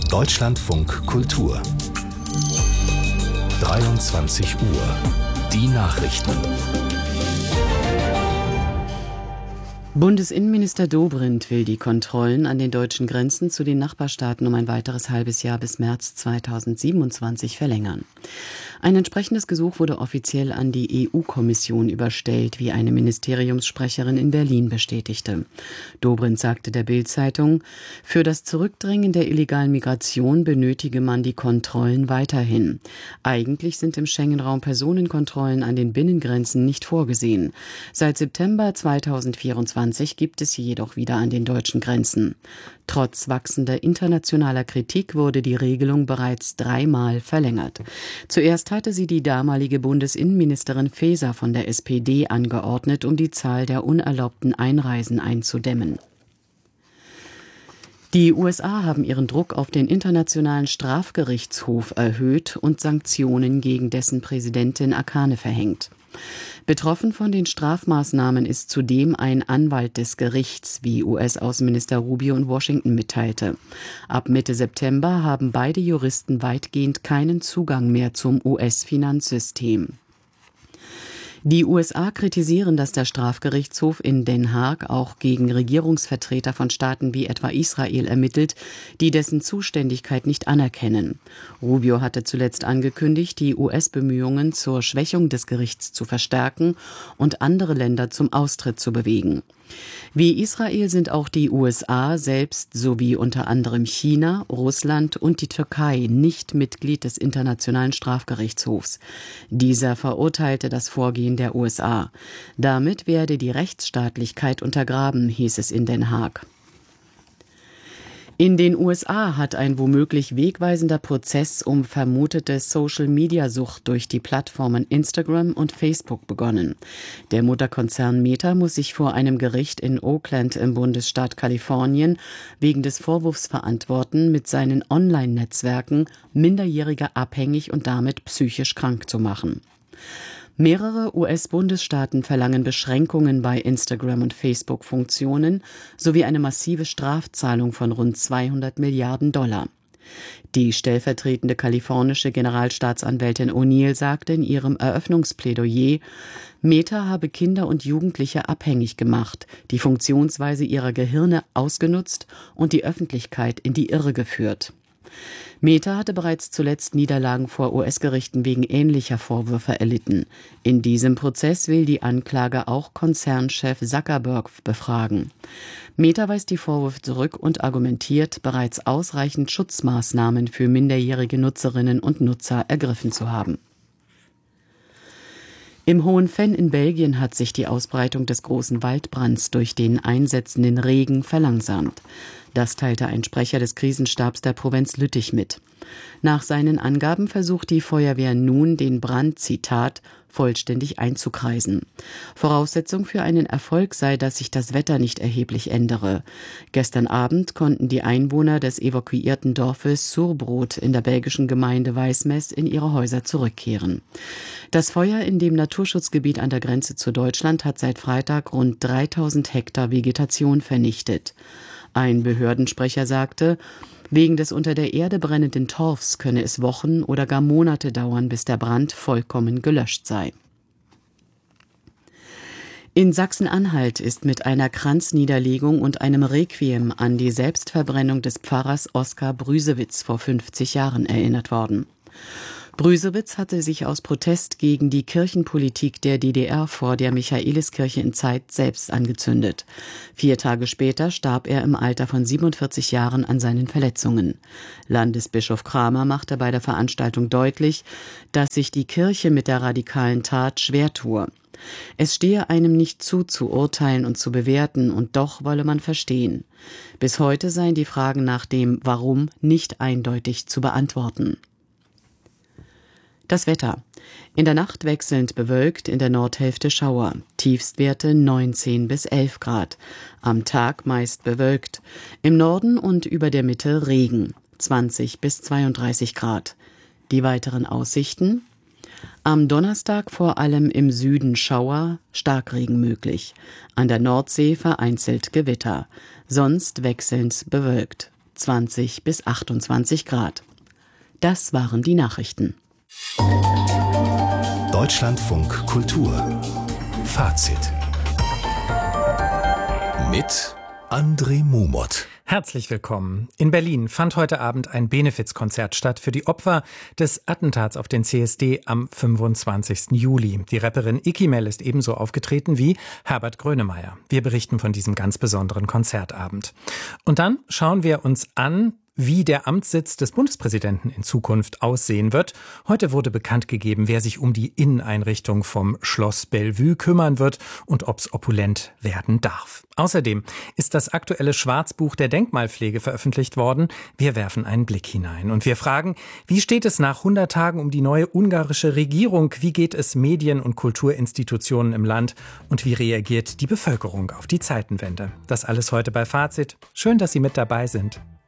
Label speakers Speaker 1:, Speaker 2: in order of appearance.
Speaker 1: Deutschlandfunk Kultur 23 Uhr. Die Nachrichten.
Speaker 2: Bundesinnenminister Dobrindt will die Kontrollen an den deutschen Grenzen zu den Nachbarstaaten um ein weiteres halbes Jahr bis März 2027 verlängern. Ein entsprechendes Gesuch wurde offiziell an die EU-Kommission überstellt, wie eine Ministeriumssprecherin in Berlin bestätigte. Dobrindt sagte der Bild-Zeitung, für das Zurückdrängen der illegalen Migration benötige man die Kontrollen weiterhin. Eigentlich sind im Schengen-Raum Personenkontrollen an den Binnengrenzen nicht vorgesehen. Seit September 2024 gibt es sie jedoch wieder an den deutschen Grenzen. Trotz wachsender internationaler Kritik wurde die Regelung bereits 3-mal verlängert. Zuerst hatte sie die damalige Bundesinnenministerin Faeser von der SPD angeordnet, um die Zahl der unerlaubten Einreisen einzudämmen. Die USA haben ihren Druck auf den Internationalen Strafgerichtshof erhöht und Sanktionen gegen dessen Präsidentin Akane verhängt. Betroffen von den Strafmaßnahmen ist zudem ein Anwalt des Gerichts, wie US-Außenminister Rubio in Washington mitteilte. Ab Mitte September haben beide Juristen weitgehend keinen Zugang mehr zum US-Finanzsystem. Die USA kritisieren, dass der Strafgerichtshof in Den Haag auch gegen Regierungsvertreter von Staaten wie etwa Israel ermittelt, die dessen Zuständigkeit nicht anerkennen. Rubio hatte zuletzt angekündigt, die US-Bemühungen zur Schwächung des Gerichts zu verstärken und andere Länder zum Austritt zu bewegen. Wie Israel sind auch die USA selbst sowie unter anderem China, Russland und die Türkei nicht Mitglied des Internationalen Strafgerichtshofs. Dieser verurteilte das Vorgehen der USA. Damit werde die Rechtsstaatlichkeit untergraben, hieß es in Den Haag. In den USA hat ein womöglich wegweisender Prozess um vermutete Social-Media-Sucht durch die Plattformen Instagram und Facebook begonnen. Der Mutterkonzern Meta muss sich vor einem Gericht in Oakland im Bundesstaat Kalifornien wegen des Vorwurfs verantworten, mit seinen Online-Netzwerken Minderjährige abhängig und damit psychisch krank zu machen. Mehrere US-Bundesstaaten verlangen Beschränkungen bei Instagram- und Facebook-Funktionen sowie eine massive Strafzahlung von rund $200 Milliarden. Die stellvertretende kalifornische Generalstaatsanwältin O'Neill sagte in ihrem Eröffnungsplädoyer, Meta habe Kinder und Jugendliche abhängig gemacht, die Funktionsweise ihrer Gehirne ausgenutzt und die Öffentlichkeit in die Irre geführt. Meta hatte bereits zuletzt Niederlagen vor US-Gerichten wegen ähnlicher Vorwürfe erlitten. In diesem Prozess will die Anklage auch Konzernchef Zuckerberg befragen. Meta weist die Vorwürfe zurück und argumentiert, bereits ausreichend Schutzmaßnahmen für minderjährige Nutzerinnen und Nutzer ergriffen zu haben. Im Hohen-Venn in Belgien hat sich die Ausbreitung des großen Waldbrands durch den einsetzenden Regen verlangsamt. Das teilte ein Sprecher des Krisenstabs der Provinz Lüttich mit. Nach seinen Angaben versucht die Feuerwehr nun, den Brand, Zitat, vollständig einzukreisen. Voraussetzung für einen Erfolg sei, dass sich das Wetter nicht erheblich ändere. Gestern Abend konnten die Einwohner des evakuierten Dorfes Surbrot in der belgischen Gemeinde Wijsmes in ihre Häuser zurückkehren. Das Feuer in dem Naturschutzgebiet an der Grenze zu Deutschland hat seit Freitag rund 3000 Hektar Vegetation vernichtet. Ein Behördensprecher sagte, wegen des unter der Erde brennenden Torfs könne es Wochen oder gar Monate dauern, bis der Brand vollkommen gelöscht sei. In Sachsen-Anhalt ist mit einer Kranzniederlegung und einem Requiem an die Selbstverbrennung des Pfarrers Oskar Brüsewitz vor 50 Jahren erinnert worden. Brüsewitz hatte sich aus Protest gegen die Kirchenpolitik der DDR vor der Michaeliskirche in Zeitz selbst angezündet. 4 Tage später starb er im Alter von 47 Jahren an seinen Verletzungen. Landesbischof Kramer machte bei der Veranstaltung deutlich, dass sich die Kirche mit der radikalen Tat schwer tue. Es stehe einem nicht zu urteilen und zu bewerten, und doch wolle man verstehen. Bis heute seien die Fragen nach dem Warum nicht eindeutig zu beantworten. Das Wetter. In der Nacht wechselnd bewölkt, in der Nordhälfte Schauer. Tiefstwerte 19 bis 11 Grad. Am Tag meist bewölkt. Im Norden und über der Mitte Regen. 20 bis 32 Grad. Die weiteren Aussichten. Am Donnerstag vor allem im Süden Schauer, Starkregen möglich. An der Nordsee vereinzelt Gewitter. Sonst wechselnd bewölkt. 20 bis 28 Grad. Das waren die Nachrichten.
Speaker 1: Deutschlandfunk Kultur. Fazit. Mit André Mumot.
Speaker 3: Herzlich willkommen. In Berlin fand heute Abend ein Benefizkonzert statt für die Opfer des Attentats auf den CSD am 25. Juli. Die Rapperin Iki Mell ist ebenso aufgetreten wie Herbert Grönemeyer. Wir berichten von diesem ganz besonderen Konzertabend. Und dann schauen wir uns an, wie der Amtssitz des Bundespräsidenten in Zukunft aussehen wird. Heute wurde bekannt gegeben, wer sich um die Inneneinrichtung vom Schloss Bellevue kümmern wird und ob es opulent werden darf. Außerdem ist das aktuelle Schwarzbuch der Denkmalpflege veröffentlicht worden. Wir werfen einen Blick hinein und wir fragen, wie steht es nach 100 Tagen um die neue ungarische Regierung? Wie geht es Medien- und Kulturinstitutionen im Land? Und wie reagiert die Bevölkerung auf die Zeitenwende? Das alles heute bei Fazit. Schön, dass Sie mit dabei sind.